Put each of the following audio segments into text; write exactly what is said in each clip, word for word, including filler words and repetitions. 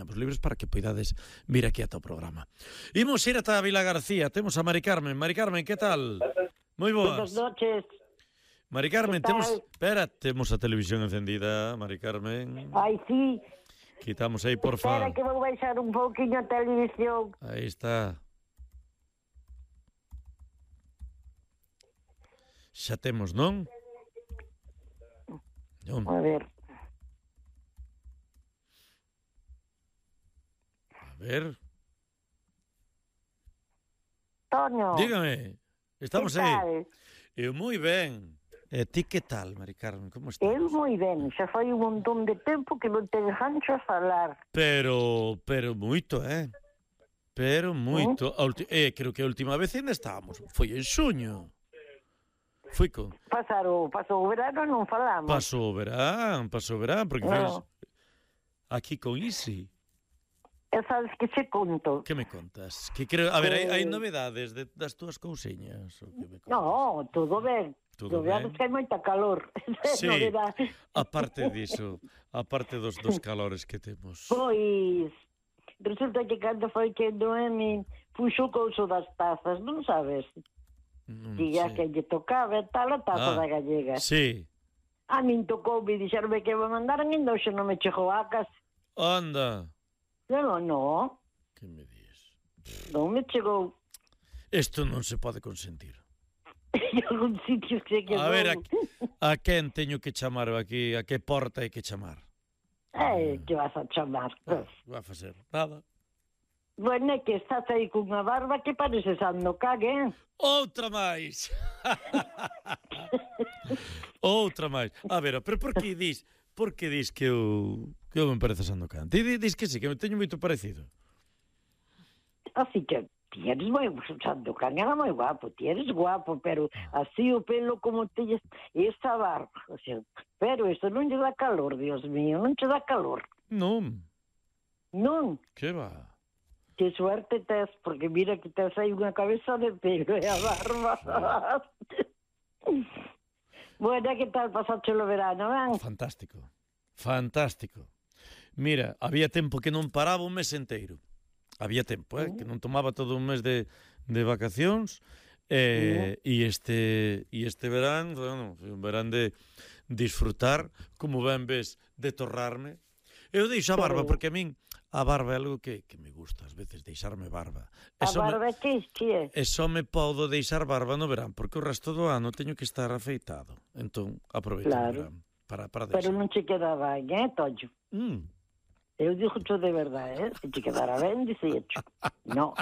teñamos libres para que poidades vir aquí ata o programa. Imos ir ata a Vila García, temos a Mari Carmen. Mari Carmen, que tal? Moi boas. Buenas noches. Mari Carmen, temos... Espera, temos a televisión encendida, Mari Carmen. Ai, sí. Quitamos aí, porfa. Espera que vou baixar un pouquinho a televisión. Aí está. Xa temos, non? Non. A ver. A ver. Toño. Dígame. Estamos que aí. tal? Eu moi ben. E ti que tal, Mari Carmen? Como estás? Eu moi ben. Xa foi un montón de tempo que non te dejancho a falar. Pero, pero moito, eh? Pero moito. A ulti... Eh, creo que a última vez ainda estábamos. Foi en xuño. Foi con... Pasaro, pasou o verano non falamos. Pasou o verán, pasou o verán, porque No. fez aquí con Isi. E sabes que che conto? Que me contas? Que creo... A ver, hai, hai Eh. novedades de, das túas cousiñas? O que me contas? No, todo ben. Todo Todo ben. ben. Que hai moita calor. Sí, Novedade. aparte diso, aparte dos, dos calores que temos. Pois, resulta que cando foi que Noemi puxo o couso das tazas, non sabes? Non Día sei. que lle tocaba e tal a taza Ah, da gallega. Sí, A min tocou e dixerme que me mandaran e non xe non me chegou a casa. anda. Non, non, Que me dis? non me chegou. Isto non se pode consentir. En algún sitio que se quedou. A ver, a, a quen teño que chamar aquí? A que porta hai que chamar? Eh, que vas a chamar? Ah, vai a facer nada. Bueno, é que estás aí cunha barba que pareces ando cague, eh? Outra máis. Outra máis. A ver, pero por que dis? Por que dis que eu que eu me parezo Sandokan? Ti di- dis que sí, que me teño moito parecido. Así que ti eres moi Sandokan, era moi guapo, ti eres guapo, pero así o pelo como ti esta barba, o sea, pero isto non lle dá calor, Dios mío, non che dá calor. Non, Non, que va? que suerte tes, porque mira que tes aí unha cabeza de pelo e a barba. Bueno, que tal pasaste o verano, ben? Fantástico. Fantástico. Mira, había tempo que non paraba un mes enteiro. Había tempo, eh, que non tomaba todo un mes de, de vacacións. Eh, e este e este verán, bueno, foi un verán de disfrutar, como ben ves, de torrarme. Eu deixo a barba, porque a min a barba é algo que, que me gusta, ás veces, deixarme barba. E A só me- barba que que é? E só me podo deixar barba no verán, porque o resto do ano teño que estar afeitado. Entón, aproveito Claro. o verán para, para Pero deixar. non che queda ben, eh, Toño? Mm. Eu digo cho de verdade, eh? Se te quedara ben, dixecho. No.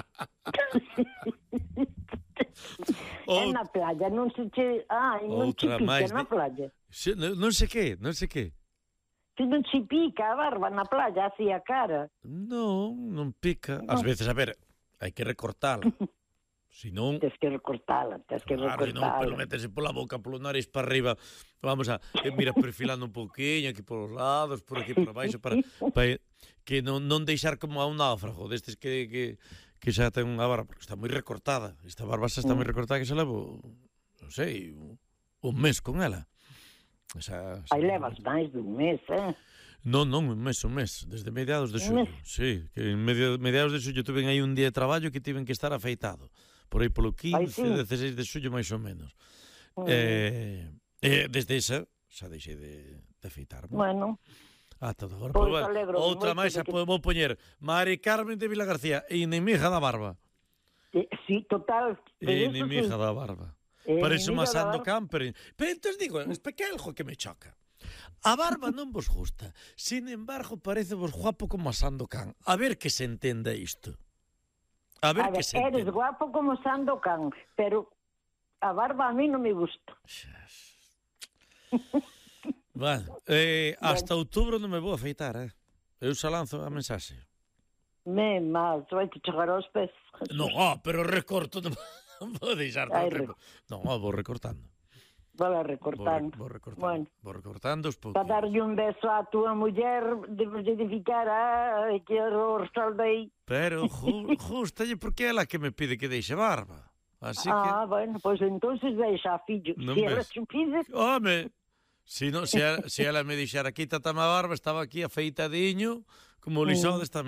É Out- na playa, non se che... Ai, non che Outra pica máis na de- playa. Se, non, non sei que, non sei que. Se non che pica a barba na playa, así a cara. Non, non pica. Ás veces, a ver, hai que recortala. Si non, Tens que recortala, tens que claro, si non, pero recortala. métese pola boca, polo nariz para arriba. Vamos a, eh, mira, perfilando un pouquiño aquí polos lados, por aquí por abaixo, para, para que non, non deixar como a un náufrago, destes que, que, que xa ten unha barba, porque está moi recortada. Esta barba xa está moi recortada que xa levo, non sei, un, un mes con ela. Esa, esa- Aí levas máis dun mes, eh? Non, non, un mes, un mes, desde mediados de Un xullo. mes? Sí, que en medio, mediados de xullo tuve aí un día de traballo que tiven que estar afeitado. Por aí polo quince, sí? dezasseis de xullo máis ou menos. Mm. Eh, eh, desde esa xa deixei de, de afeitarme. Bueno, Ah, todo agora. Pois Pues, bueno, alegro outra moito máis de a que- po- vou poñer Mari Carmen de Vila García, inimiga da barba. eh, sí, total. pero eso Inimiga sí. da barba. Eh, Parece inimiga má da Sando barba. Camper. Pero entón digo, es que é algo que me choca. A barba non vos gusta. Sin embargo, parece vos guapo como a Sandokan. A ver que se entenda isto. A ver A que ver, se eres entenda. guapo como Sandokan, pero a barba a mí non me gusta. Bueno, eh, hasta outubro non me vou afeitar, eh. Eu xa lanzo a mensaxe. Me, mas, vai te chegar aos pés. Non, oh, pero recorto, non vou deixar Ai, todo. Non, oh, vou recortando. Vai Vou, recortando. vou recortando. Bueno, Vou recortando os para pouquinhos. darlle un beso á túa muller, debes de ficar, ai, que horror, saldei. Pero ju, justalle porque é ela que me pide que deixe barba. Así Ah, bueno, pois pues entonces deixa, fillo. Non Se ves? eres un filho, que... Home, si, no, si, ela, si ela me dixera quítate a barba, estaba aquí afeitadiño, como o lisón desta